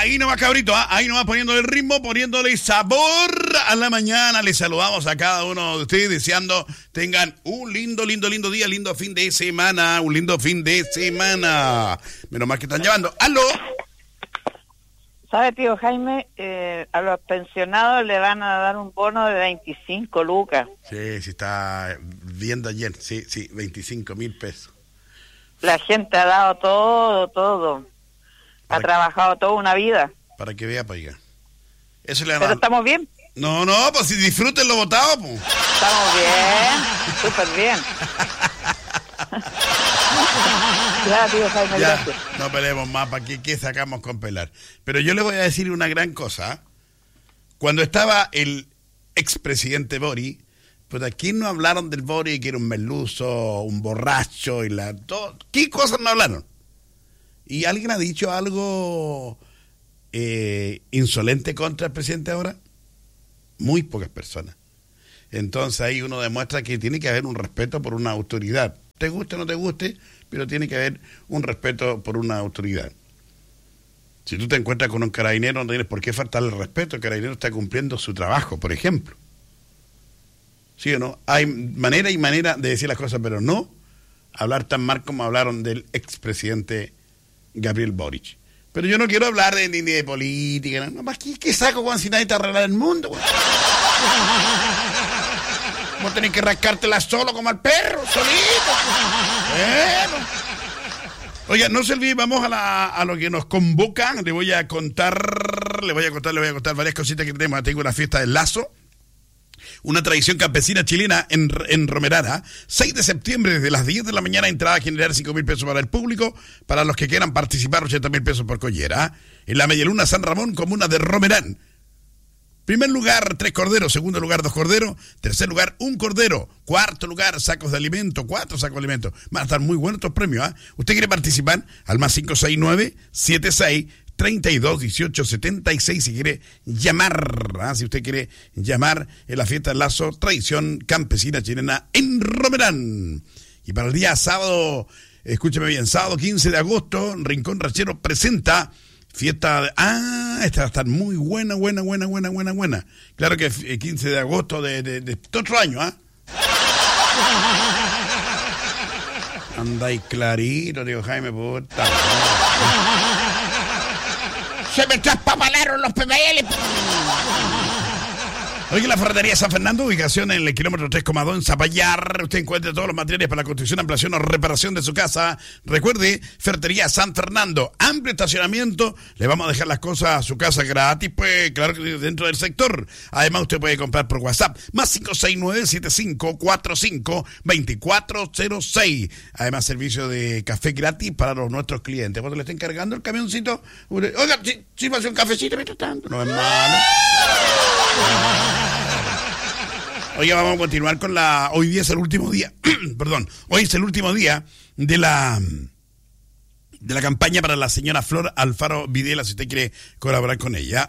Ahí nomás, cabrito, ahí nomás poniéndole el ritmo, poniéndole sabor a la mañana. Les saludamos a cada uno de ustedes, deseando tengan un lindo día, lindo fin de semana, un lindo fin de semana. Menos mal que están llevando. ¡Aló! ¿Sabe, tío Jaime? A los pensionados le van a dar un bono de 25 lucas. Sí, está viendo ayer, sí, 25,000 pesos. La gente ha dado todo. Ha trabajado toda una vida. Para que vea, pues, eso le Pero estamos bien. No, pues si disfruten lo votado, pues. Estamos bien, súper bien. Ya, tío Jaime, gracias. No peleemos más, ¿para qué sacamos con pelar? Pero yo le voy a decir una gran cosa. Cuando estaba el expresidente Boric, pues aquí no hablaron del Boric, que era un merluzo, un borracho, ¿qué cosas no hablaron? ¿Y alguien ha dicho algo insolente contra el presidente ahora? Muy pocas personas. Entonces ahí uno demuestra que tiene que haber un respeto por una autoridad. Te guste o no te guste, pero tiene que haber un respeto por una autoridad. Si tú te encuentras con un carabinero, no tienes por qué faltarle el respeto. El carabinero está cumpliendo su trabajo, por ejemplo. ¿Sí o no? Hay manera y manera de decir las cosas, pero no hablar tan mal como hablaron del expresidente Gabriel Boric. Pero yo no quiero hablar ni de política, no más. ¿Qué saco, Juan, si nadie te arregla el mundo, Juan? Vos tenés que rascártela solo como al perro, solito. Oiga, no se olvide, vamos a lo que nos convoca. Le voy a contar varias cositas que tenemos. Tengo una fiesta del Lazo, una tradición campesina chilena en Romerara. 6 de septiembre, desde las 10 de la mañana, entrada general 5,000 pesos para el público. Para los que quieran participar, 80,000 pesos por collera. En la Medialuna San Ramón, comuna de Romerán. Primer lugar, 3 corderos. Segundo lugar, 2 corderos. Tercer lugar, 1 cordero. Cuarto lugar, sacos de alimento, 4 sacos de alimento. Van a estar muy buenos estos premios, ¿ah? ¿Usted quiere participar? Al más 569-76-32-18-76, si quiere llamar, ¿ah? Si usted quiere llamar en la fiesta del Lazo, tradición campesina chilena en Romerán. Y para el día sábado, escúcheme bien, sábado 15 de agosto, Rincón Rachero presenta fiesta de... esta va a estar muy buena. Claro que 15 de agosto de otro año, ¿ah? Anda ahí clarito, tío Jaime, puta. Se me traspapalaron los PPL. Oye, la Ferretería San Fernando, ubicación en el kilómetro 3,2 en Zapallar. Usted encuentra todos los materiales para la construcción, ampliación o reparación de su casa. Recuerde, Ferretería San Fernando, amplio estacionamiento. Le vamos a dejar las cosas a su casa gratis, pues claro que dentro del sector. Además, usted puede comprar por WhatsApp, más 569-7545-2406. Además, servicio de café gratis para nuestros clientes. Cuando le estén cargando el camioncito, oiga, si va a hacer un cafecito mientras tanto, no es malo. Oye, vamos a continuar con hoy día es el último día, hoy es el último día de la campaña para la señora Flor Alfaro Videla, si usted quiere colaborar con ella.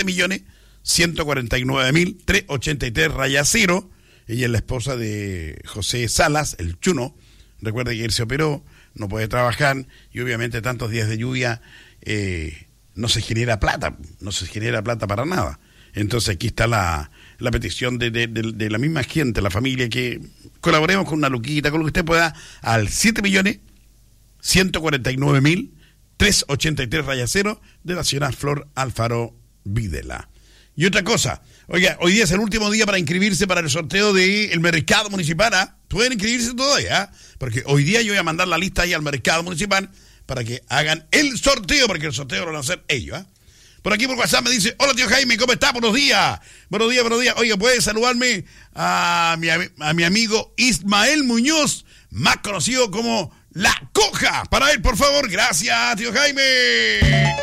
7.149.383 raya cero. Ella es la esposa de José Salas, el Chuno. Recuerde que él se operó, no puede trabajar y obviamente tantos días de lluvia no se genera plata para nada. Entonces aquí está la petición de la misma gente, la familia, que colaboremos con una luquita, con lo que usted pueda, al 7.149.383 raya cero de la señora Flor Alfaro Videla. Y otra cosa, oiga, hoy día es el último día para inscribirse para el sorteo del mercado municipal, ¿ah? Pueden inscribirse todavía, ¿ah? Porque hoy día yo voy a mandar la lista ahí al mercado municipal para que hagan el sorteo, porque el sorteo lo van a hacer ellos, ¿ah? Por aquí por WhatsApp me dice, hola tío Jaime, ¿cómo está? Buenos días. Oiga, ¿puede saludarme a mi amigo Ismael Muñoz, más conocido como La Coja? Para él, por favor. Gracias, tío Jaime.